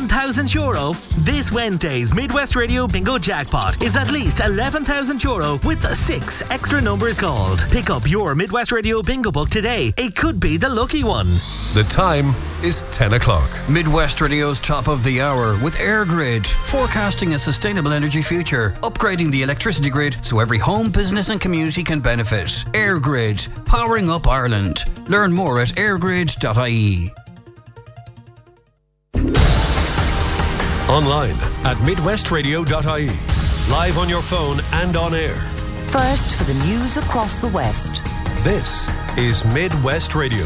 €1,000? This Wednesday's Midwest Radio Bingo Jackpot is at least €11,000 with 6 extra numbers called. Pick up your Midwest Radio Bingo book today. It could be the lucky one. The time is 10 o'clock. Midwest Radio's top of the hour with AirGrid, forecasting a sustainable energy future, upgrading the electricity grid so every home, business and community can benefit. AirGrid, powering up Ireland. Learn more at airgrid.ie. Online at midwestradio.ie. Live on your phone and on air. First for the news across the West. This is Midwest Radio.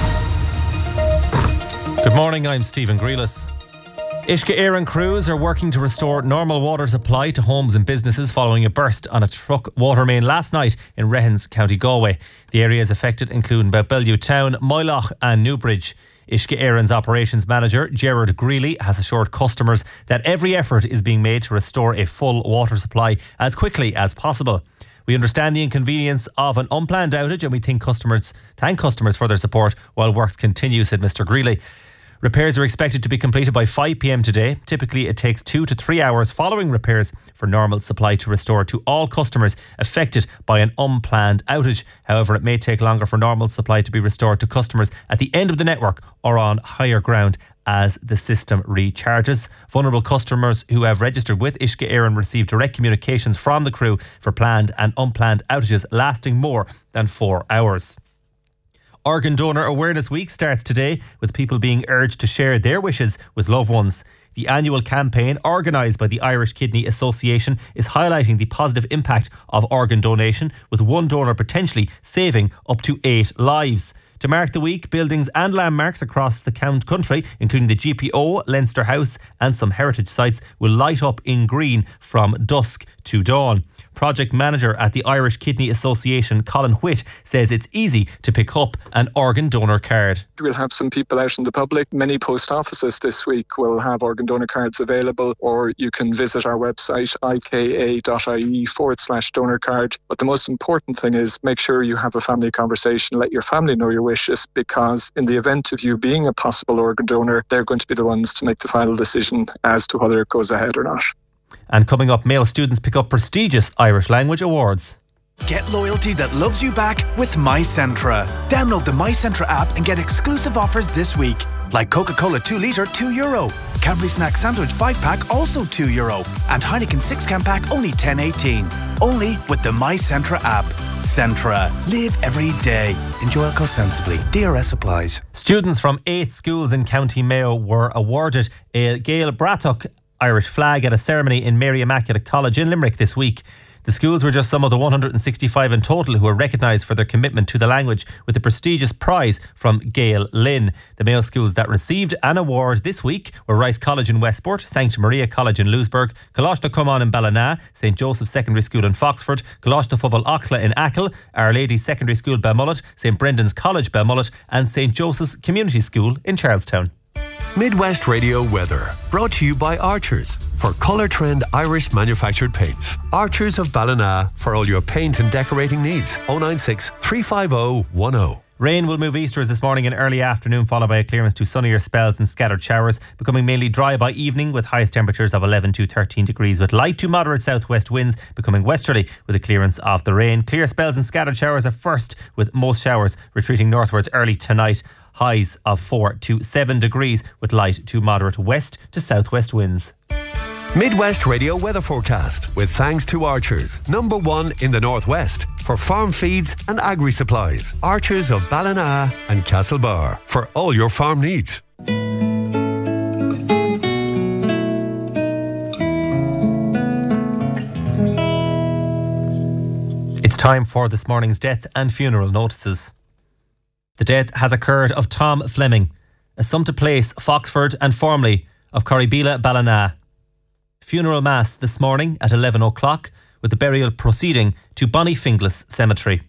Good morning, I'm Stephen Grealis. Uisce Éireann crews are working to restore normal water supply to homes and businesses following a burst on a truck water main last night in Rehens, County Galway. The areas affected include Bellew Town, Moylach and Newbridge. Uisce Éireann's operations manager, Gerard Greeley, has assured customers that every effort is being made to restore a full water supply as quickly as possible. We understand the inconvenience of an unplanned outage and we thank customers for their support while works continue, said Mr. Greeley. Repairs are expected to be completed by 5 p.m. today. Typically, it takes 2 to 3 hours following repairs for normal supply to restore to all customers affected by an unplanned outage. However, it may take longer for normal supply to be restored to customers at the end of the network or on higher ground as the system recharges. Vulnerable customers who have registered with Uisce Éireann receive direct communications from the crew for planned and unplanned outages lasting more than 4 hours. Organ Donor Awareness Week starts today with people being urged to share their wishes with loved ones. The annual campaign, organised by the Irish Kidney Association, is highlighting the positive impact of organ donation, with one donor potentially saving up to 8 lives. To mark the week, buildings and landmarks across the country, including the GPO, Leinster House and some heritage sites, will light up in green from dusk to dawn. Project manager at the Irish Kidney Association, Colin Whitt, says it's easy to pick up an organ donor card. We'll have some people out in the public. Many post offices this week will have organ donor cards available, or you can visit our website, ika.ie/donor card. But the most important thing is make sure you have a family conversation. Let your family know your wishes, because in the event of you being a possible organ donor, they're going to be the ones to make the final decision as to whether it goes ahead or not. And coming up, Mayo students pick up prestigious Irish language awards. Get loyalty that loves you back with MyCentra. Download the MyCentra app and get exclusive offers this week. Like Coca-Cola 2 litre, €2. Cadbury Snack Sandwich 5-pack, also €2. And Heineken 6-can pack, only $10.18. Only with the MyCentra app. Centra. Live every day. Enjoy alcohol sensibly. DRS applies. Students from 8 schools in County Mayo were awarded a Gael Bratach Irish flag at a ceremony in Mary Immaculate College in Limerick this week. The schools were just some of the 165 in total who were recognised for their commitment to the language, with the prestigious prize from Gail Lynn. The Mayo schools that received an award this week were Rice College in Westport, Sancta Maria College in Louisburgh, Coláiste Cumann in Ballina, St Joseph's Secondary School in Foxford, Coláiste Fubal Achla in Achill, Our Lady Secondary School Belmullet, St Brendan's College Belmullet and St Joseph's Community School in Charlestown. Midwest Radio weather, brought to you by Archers for Colour Trend Irish manufactured paints. Archers of Ballina for all your paint and decorating needs. 096 350 10. Rain will move eastwards this morning and early afternoon, followed by a clearance to sunnier spells and scattered showers, becoming mainly dry by evening with highest temperatures of 11 to 13 degrees, with light to moderate southwest winds becoming westerly with a clearance of the rain. Clear spells and scattered showers at first, with most showers retreating northwards early tonight. Highs of 4 to 7 degrees with light to moderate west to southwest winds. Midwest Radio weather forecast with thanks to Archers, #1 in the northwest for farm feeds and agri supplies. Archers of Ballina and Castlebar for all your farm needs. It's time for this morning's death and funeral notices. The death has occurred of Tom Fleming, Assumpta Place, Foxford, and formerly of Corribila Ballina. Funeral mass this morning at 11 o'clock, with the burial proceeding to Bonnie Finglas Cemetery.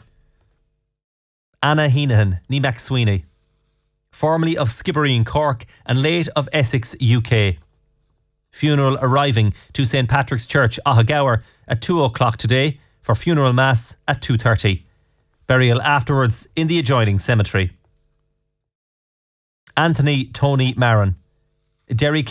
Anna Heenahan, ní Mac Sweeney, formerly of Skibbereen, Cork, and late of Essex, UK. Funeral arriving to St Patrick's Church, Ahagower, at 2 o'clock today for funeral mass at 2:30. Burial afterwards in the adjoining cemetery. Anthony Tony Maron, Derry